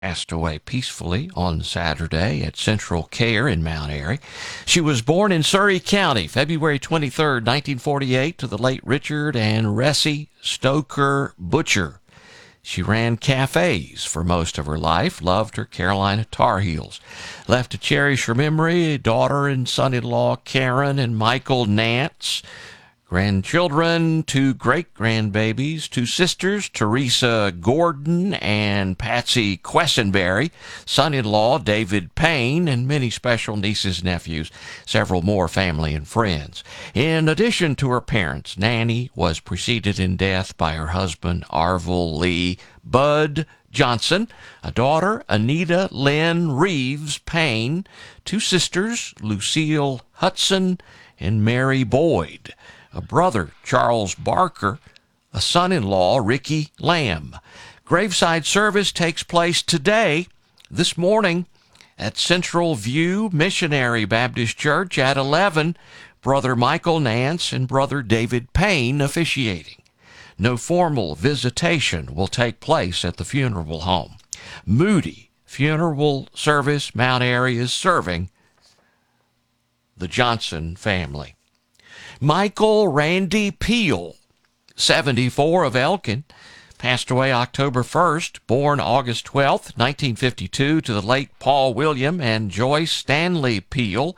passed away peacefully on Saturday at Central Care in Mount Airy. She was born in Surry County, February 23rd, 1948, to the late Richard and Ressie Stoker Butcher. She ran cafes for most of her life, loved her Carolina Tar Heels. Left to cherish her memory, daughter and son-in-law Karen and Michael Nance. Grandchildren, 2 great-grandbabies, 2 sisters, Teresa Gordon and Patsy Quessenberry, son-in-law David Payne, and many special nieces and nephews, several more family and friends. In addition to her parents, Nanny was preceded in death by her husband, Arvil Lee Bud Johnson, a daughter, Anita Lynn Reeves Payne, 2 sisters, Lucille Hudson and Mary Boyd, a brother, Charles Barker, a son-in-law, Ricky Lamb. Graveside service takes place today, this morning, at Central View Missionary Baptist Church at 11, Brother Michael Nance and Brother David Payne officiating. No formal visitation will take place at the funeral home. Moody Funeral Service Mount Airy is serving the Johnson family. Michael Randy Peel, 74, of Elkin, passed away October 1st, born August 12th, 1952, to the late Paul William and Joyce Stanley Peel.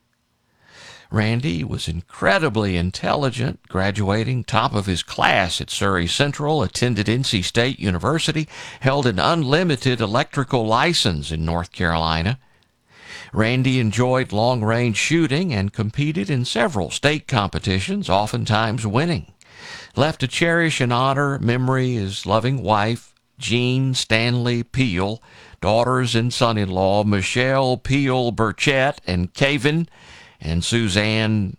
Randy was incredibly intelligent, graduating top of his class at Surry Central, attended NC State University, held an unlimited electrical license in North Carolina. Randy enjoyed long-range shooting and competed in several state competitions, oftentimes winning. Left to cherish and honor memory his loving wife, Jean Stanley Peel, daughters and son-in-law, Michelle Peel Burchett and Caven, and Susan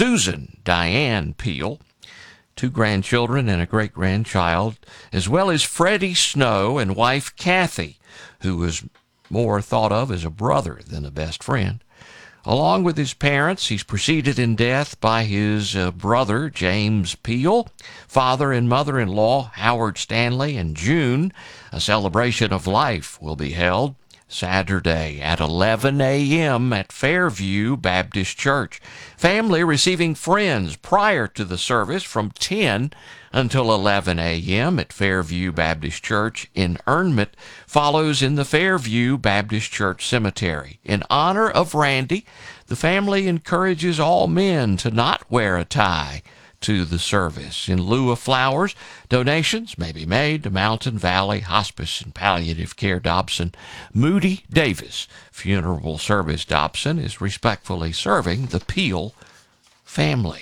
Diane Peel, 2 grandchildren and a great-grandchild, as well as Freddie Snow and wife Kathy, who was more thought of as a brother than a best friend. Along with his parents, he's preceded in death by his brother, James Peel, father and mother-in-law, Howard Stanley, and June. A celebration of life will be held Saturday at 11 a.m. at Fairview Baptist Church. Family receiving friends prior to the service from 10 until 11 a.m. at Fairview Baptist Church in Ernmont follows in the Fairview Baptist Church Cemetery. In honor of Randy, the family encourages all men to not wear a tie to the service. In lieu of flowers, donations may be made to Mountain Valley Hospice and Palliative Care Dobson. Moody Davis Funeral Service Dobson is respectfully serving the Peel family.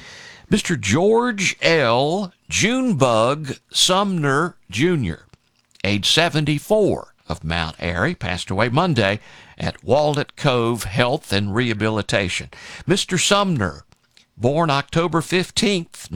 Mr. George L. Junebug Sumner, Jr., age 74, of Mount Airy, passed away Monday at Walnut Cove Health and Rehabilitation. Mr. Sumner, born October 15th,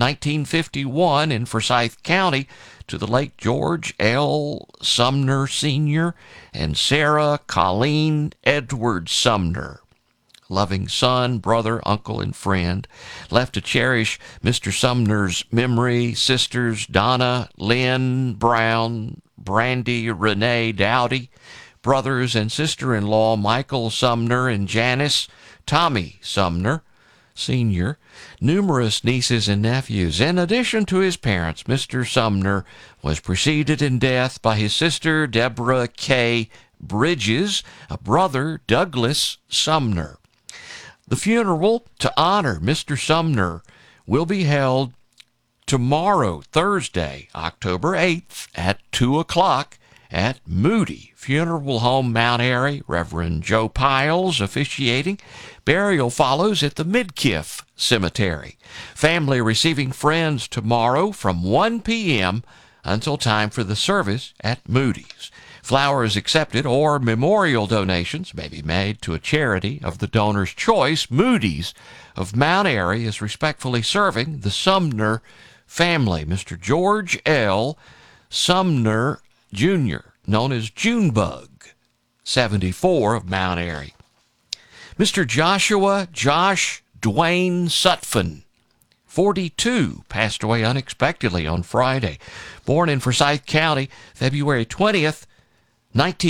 1951, in Forsyth County, to the late George L. Sumner, Sr. and Sarah Colleen Edwards Sumner. Loving son, brother, uncle, and friend. Left to cherish Mr. Sumner's memory, sisters Donna, Lynn Brown, Brandy Renee Dowdy, brothers and sister-in-law Michael Sumner and Janice Tommy Sumner, Sr., numerous nieces and nephews. In addition to his parents, Mr. Sumner was preceded in death by his sister Deborah K. Bridges, a brother Douglas Sumner. The funeral to honor Mr. Sumner will be held tomorrow, Thursday, October 8th at 2 o'clock at Moody Funeral Home, Mount Airy. Reverend Joe Piles officiating. Burial follows at the Midkiff Cemetery. Family receiving friends tomorrow from 1 p.m. until time for the service at Moody's. Flowers accepted or memorial donations may be made to a charity of the donor's choice. Moody's of Mount Airy is respectfully serving the Sumner family. Mr. George L. Sumner, Jr., known as Junebug, 74, of Mount Airy. Mr. Joshua Josh Dwayne Sutphin, 42, passed away unexpectedly on Friday. Born in Forsyth County, February 20th, 19